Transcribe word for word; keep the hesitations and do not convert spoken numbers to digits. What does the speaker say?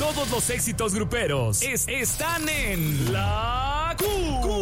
Todos los éxitos gruperos es- están en La Q.